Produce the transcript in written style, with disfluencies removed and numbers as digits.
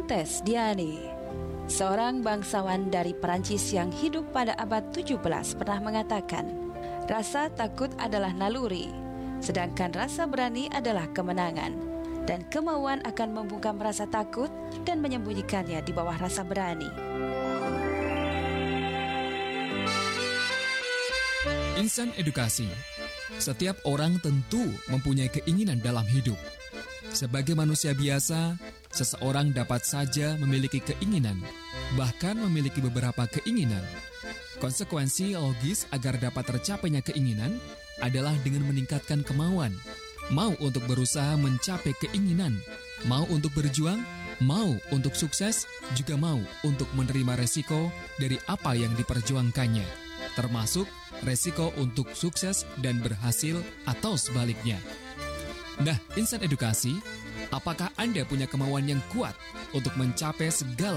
Montesquieu Diani, seorang bangsawan dari Perancis yang hidup pada abad 17 pernah mengatakan, rasa takut adalah naluri, sedangkan rasa berani adalah kemenangan, dan kemauan akan membungkam rasa takut dan menyembunyikannya di bawah rasa berani. Insan edukasi. Setiap orang tentu mempunyai keinginan dalam hidup. Sebagai manusia biasa, seseorang dapat saja memiliki keinginan, bahkan memiliki beberapa keinginan. Konsekuensi logis agar dapat tercapainya keinginan adalah dengan meningkatkan kemauan. Mau untuk berusaha mencapai keinginan, mau untuk berjuang, mau untuk sukses, juga mau untuk menerima resiko dari apa yang diperjuangkannya, termasuk resiko untuk sukses dan berhasil atau sebaliknya. Nah, insan edukasi, apakah Anda punya kemauan yang kuat untuk mencapai segala